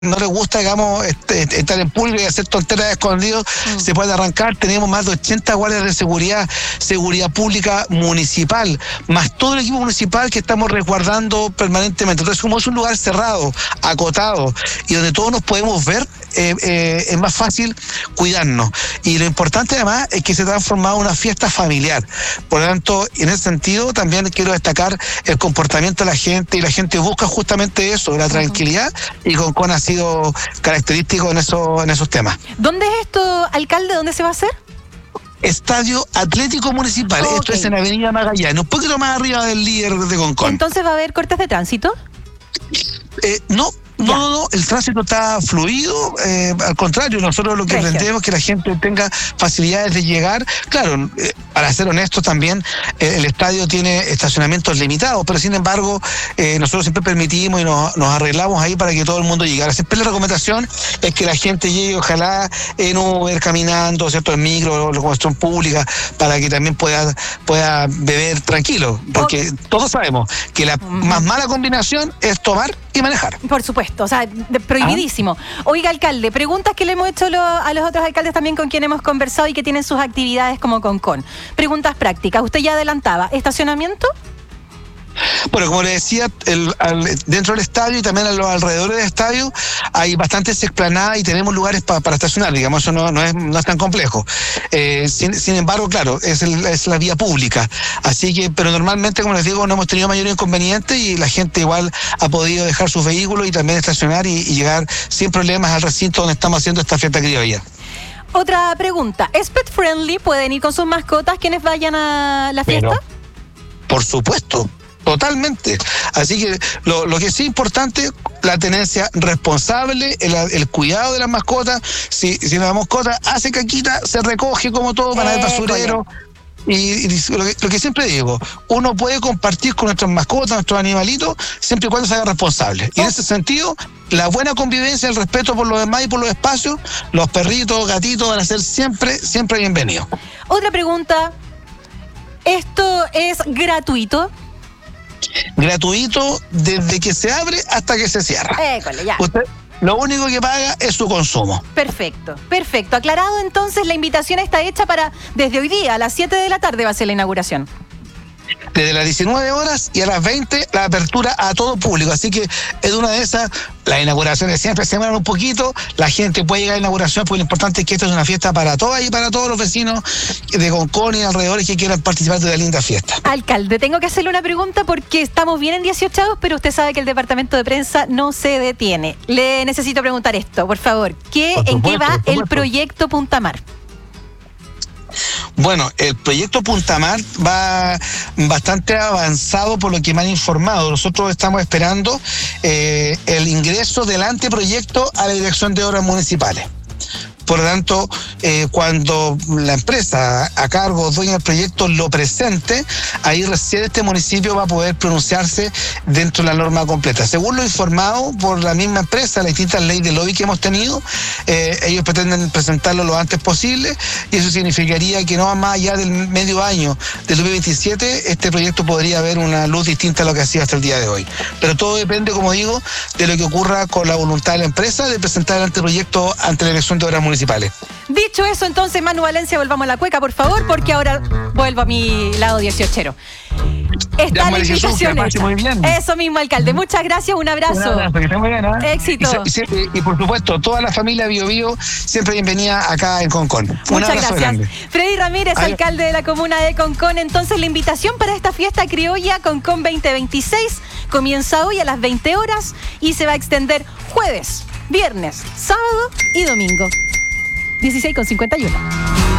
no les gusta, digamos, estar en público y hacer tonteras escondidos, se puede arrancar. Tenemos más de 80 guardias de seguridad pública municipal, más todo el equipo municipal que estamos resguardando permanentemente. Entonces, como es un lugar cerrado, acotado, y donde todos nos podemos ver, es más fácil cuidarnos. Y lo importante además es que se ha transformado en una fiesta familiar. Por lo tanto, en ese sentido, también quiero destacar el comportamiento de la gente, y la gente busca justamente eso, la tranquilidad, y Concón ha sido característico en esos temas. ¿Dónde es esto, alcalde? ¿Dónde se va a hacer? Estadio Atlético Municipal. Okay. Esto es en Avenida Magallanes, un poquito más arriba del líder de Concón. ¿Entonces va a haber cortes de tránsito? No, el tránsito está fluido, al contrario, nosotros lo que pretendemos es que la gente tenga facilidades de llegar. Claro, para ser honestos también, el estadio tiene estacionamientos limitados, pero sin embargo, nosotros siempre permitimos y nos arreglamos ahí para que todo el mundo llegara. Siempre la recomendación es que la gente llegue, ojalá en Uber, caminando, ¿cierto?, en micro, o locomoción pública, para que también pueda beber tranquilo, porque todos sabemos que la más mala combinación es tomar y manejar. Por supuesto, o sea, prohibidísimo. Oiga, alcalde, preguntas que le hemos hecho a los otros alcaldes también con quien hemos conversado y que tienen sus actividades como Concón. Preguntas prácticas. Usted ya adelantaba. ¿Estacionamiento? Bueno, como le decía, dentro del estadio y también a los alrededores del estadio hay bastantes explanadas y tenemos lugares para estacionar, digamos, eso no es tan complejo. Sin embargo, claro, es la vía pública. Así que, pero normalmente, como les digo, no hemos tenido mayor inconveniente y la gente igual ha podido dejar sus vehículos y también estacionar y llegar sin problemas al recinto donde estamos haciendo esta fiesta criolla. Otra pregunta, ¿es pet friendly? ¿Pueden ir con sus mascotas quienes vayan a la fiesta? Pero, por supuesto. Totalmente. Así que lo que sí es importante, la tenencia responsable, el cuidado de las mascotas. Si la mascota hace caquita, se recoge como todo para el basurero. Y lo que siempre digo, uno puede compartir con nuestras mascotas, nuestros animalitos, siempre y cuando se haga responsable. Y en ese sentido, la buena convivencia, el respeto por los demás y por los espacios, los perritos, gatitos van a ser siempre bienvenidos. Otra pregunta, ¿esto es gratuito? Gratuito desde que se abre hasta que se cierra. Ya. Usted lo único que paga es su consumo. Perfecto. Aclarado, entonces, la invitación está hecha para desde hoy día, a las 7 de la tarde va a ser la inauguración. Desde las 19 horas y a las 20 la apertura a todo público. Así que es una de esas, las inauguraciones siempre se demoran un poquito, la gente puede llegar a la inauguración, porque lo importante es que esta es una fiesta para todas y para todos los vecinos de Concón y alrededores que quieran participar de la linda fiesta. Alcalde, tengo que hacerle una pregunta porque estamos bien en 18, pero usted sabe que el departamento de prensa no se detiene. Le necesito preguntar esto, por favor. ¿En qué va el proyecto Punta Mar? Bueno, el proyecto Punta Mar va bastante avanzado por lo que me han informado. Nosotros estamos esperando el ingreso del anteproyecto a la Dirección de Obras Municipales. Por lo tanto, cuando la empresa a cargo, dueña del proyecto, lo presente, ahí recién este municipio va a poder pronunciarse dentro de la norma completa. Según lo informado por la misma empresa, las distintas leyes de lobby que hemos tenido, ellos pretenden presentarlo lo antes posible, y eso significaría que no más allá del medio año del 2027, este proyecto podría haber una luz distinta a lo que ha sido hasta el día de hoy. Pero todo depende, como digo, de lo que ocurra con la voluntad de la empresa de presentar el anteproyecto ante la Dirección de Obras Municipales. Dicho eso, entonces, Manu Valencia, volvamos a la cueca, por favor, porque ahora vuelvo a mi lado 18ero. Está la invitación hecha. Eso mismo, alcalde. Muchas gracias, un abrazo. Un abrazo, que esté muy bien, ¿eh? Éxito. Y por supuesto, toda la familia Bio Bio siempre bienvenida acá en Concón. Muchas gracias. Grande. Freddy Ramírez, alcalde de la comuna de Concón. Entonces, la invitación para esta fiesta criolla Concón 2026 comienza hoy a las 20 horas y se va a extender jueves, viernes, sábado y domingo. 16:51.